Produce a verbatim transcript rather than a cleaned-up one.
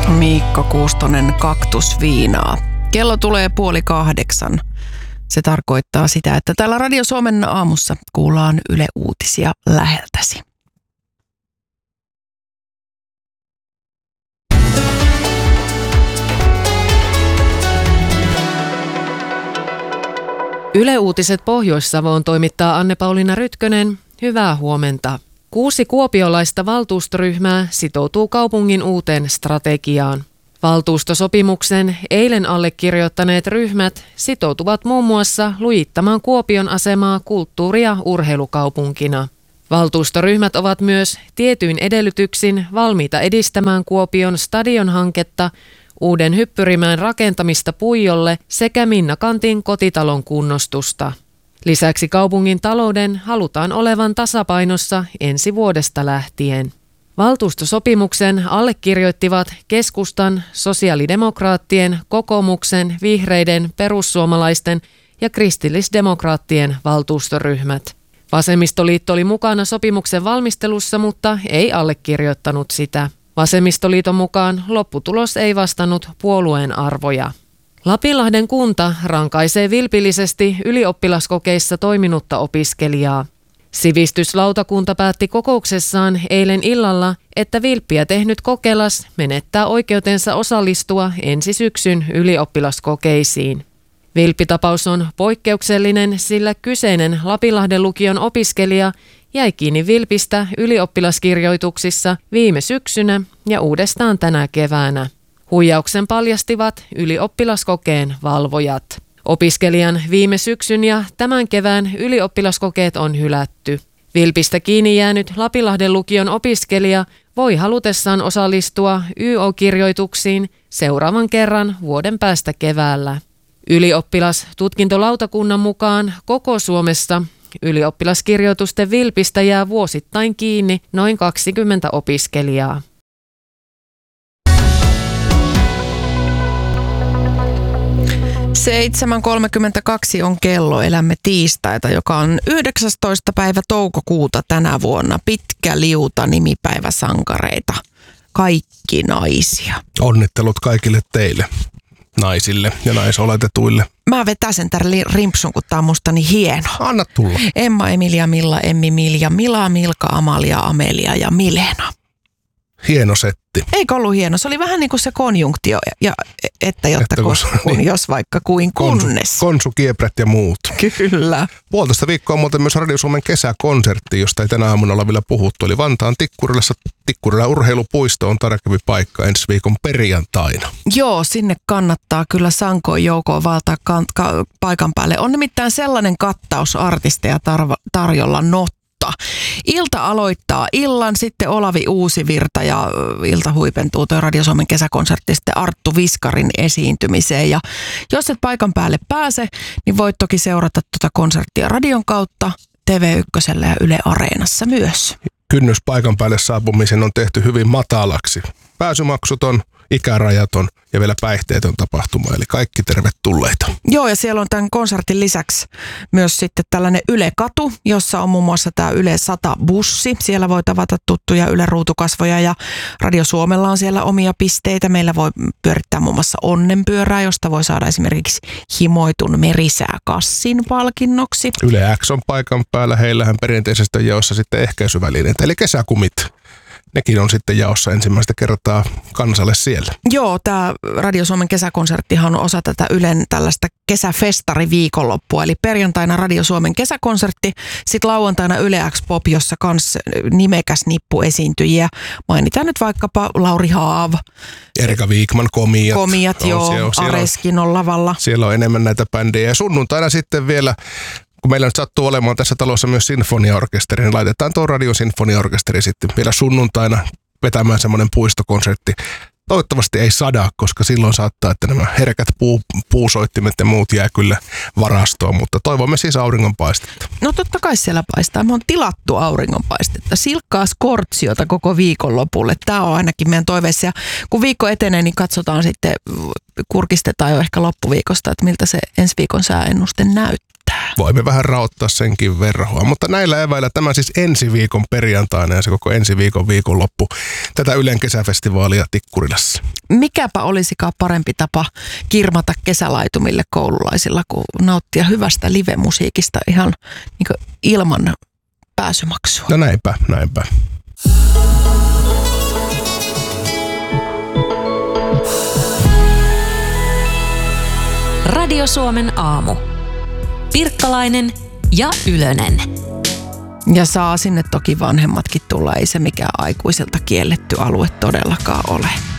Miikka Kuustonen, Kaktusviinaa. Kello tulee puoli kahdeksan. Se tarkoittaa sitä, että täällä Radio Suomen aamussa kuullaan Yle Uutisia läheltäsi. Yle Uutiset Pohjois-Savoon toimittaa Anne-Pauliina Rytkönen. Hyvää huomenta. Kuusi kuopiolaista valtuustoryhmää sitoutuu kaupungin uuteen strategiaan. Valtuustosopimuksen eilen allekirjoittaneet ryhmät sitoutuvat muun muassa lujittamaan Kuopion asemaa kulttuuri- ja urheilukaupunkina. Valtuustoryhmät ovat myös tietyin edellytyksin valmiita edistämään Kuopion stadionhanketta, uuden hyppyrimään rakentamista Puijolle sekä Minnakantin kotitalon kunnostusta. Lisäksi kaupungin talouden halutaan olevan tasapainossa ensi vuodesta lähtien. Valtuustosopimuksen allekirjoittivat keskustan, sosiaalidemokraattien, kokoomuksen, vihreiden, perussuomalaisten ja kristillisdemokraattien valtuustoryhmät. Vasemmistoliitto oli mukana sopimuksen valmistelussa, mutta ei allekirjoittanut sitä. Vasemmistoliiton mukaan lopputulos ei vastannut puolueen arvoja. Lapinlahden kunta rankaisee vilpillisesti ylioppilaskokeissa toiminutta opiskelijaa. Sivistyslautakunta päätti kokouksessaan eilen illalla, että vilppiä tehnyt kokelas menettää oikeutensa osallistua ensi syksyn ylioppilaskokeisiin. Vilppitapaus on poikkeuksellinen, sillä kyseinen Lapinlahden lukion opiskelija jäi kiinni vilpistä ylioppilaskirjoituksissa viime syksynä ja uudestaan tänä keväänä. Huijauksen paljastivat ylioppilaskokeen valvojat. Opiskelijan viime syksyn ja tämän kevään ylioppilaskokeet on hylätty. Vilpistä kiinni jäänyt Lapinlahden lukion opiskelija voi halutessaan osallistua Y O-kirjoituksiin seuraavan kerran vuoden päästä keväällä. Ylioppilastutkintolautakunnan mukaan koko Suomessa ylioppilaskirjoitusten vilpistä jää vuosittain kiinni noin kaksikymmentä opiskelijaa. seitsemän kolmekymmentäkaksi on kello. Elämme tiistaita, joka on yhdeksästoista päivä toukokuuta tänä vuonna. Pitkä liuta nimipäiväsankareita. Kaikki naisia. Onnittelut kaikille teille, naisille ja naisoletetuille. Mä vetäsen tämän rimpsun, kun tää on musta niin hieno. Anna tulla. Emma, Emilia, Milla, Emmi, Milja, Mila, Milka, Amalia, Amelia ja Milena. Hieno setti. Eikö ollut hieno? Se oli vähän niin kuin se konjunktio, ja, että jotta että kun, kun, niin. jos vaikka kuin kunnes. Konsu, konsu Kieprät ja muut. Kyllä. Puolitoista viikkoa on muuten myös Radio Suomen kesäkonsertti, josta ei tänä aamuna olla vielä puhuttu. Eli Vantaan Tikkurilassa Tikkurila urheilupuisto on tarkempi paikka ensi viikon perjantaina. Joo, sinne kannattaa kyllä sankoin joukoon valtaa kan- ka- paikan päälle. On nimittäin sellainen kattaus artisteja tar- tarjolla not. Ilta aloittaa illan, sitten Olavi Uusivirta ja ilta huipentuu tuo Radio Suomen kesäkonsertti sitten Arttu Viskarin esiintymiseen. Ja jos et paikan päälle pääse, niin voit toki seurata tuota konserttia radion kautta, T V yksi ja Yle Areenassa myös. Kynnys paikan päälle saapumisen on tehty hyvin matalaksi. Pääsymaksuton, ikärajaton ja vielä päihteetön tapahtuma, eli kaikki tervetulleita. Joo, ja siellä on tämän konsertin lisäksi myös sitten tällainen Yle-katu, jossa on muun muassa tämä Yle sata-bussi. Siellä voi tavata tuttuja Yle-ruutukasvoja ja Radio Suomella on siellä omia pisteitä. Meillä voi pyörittää muun muassa onnenpyörää, josta voi saada esimerkiksi himoitun merisääkassin palkinnoksi. Yle X on paikan päällä, heillähän perinteisesti on jaossa sitten ehkäisyvälineitä, eli kesäkumit. Nekin on sitten jaossa ensimmäistä kertaa kansalle siellä. Joo, tämä Radio Suomen kesäkonserttihan on osa tätä Ylen tällaista kesäfestariviikonloppua. Eli perjantaina Radio Suomen kesäkonsertti, sitten lauantaina Yle X Pop, jossa kans nimekäs nippu esiintyjiä. Mainitaan nyt vaikkapa Lauri Haav. Erika Viikman, Komiat. Komiat, joo, siellä, Areskin on lavalla. Siellä on enemmän näitä bändejä. Ja sunnuntaina sitten vielä, kun meillä nyt sattuu olemaan tässä talossa myös sinfoniaorkesteri, niin laitetaan tuo radiosinfoniaorkesteri sitten vielä sunnuntaina vetämään semmoinen puistokonsertti. Toivottavasti ei sada, koska silloin saattaa, että nämä herkät puu, puusoittimet ja muut jää kyllä varastoon, mutta toivomme siis auringonpaistetta. No totta kai siellä paistaa. Me on tilattu auringonpaistetta. Silkkaa skortsiota koko viikonlopulle. Tämä on ainakin meidän toiveissa. Ja kun viikko etenee, niin katsotaan sitten kurkistetaan jo ehkä loppuviikosta, että miltä se ensi viikon sääennuste näyttää. Voimme vähän raottaa senkin verhoa, mutta näillä eväillä tämä siis ensi viikon perjantaina ja se koko ensi viikon viikonloppu tätä Ylen kesäfestivaalia Tikkurilassa. Mikäpä olisikaan parempi tapa kirmata kesälaitumille koululaisilla, kuin nauttia hyvästä live-musiikista ihan niin kuin ilman pääsymaksua. No näinpä, näinpä. Radio Suomen aamu. Pirkkalainen ja Ylönen. Ja saa sinne toki vanhemmatkin tulla, ei se mikään aikuiselta kielletty alue todellakaan ole.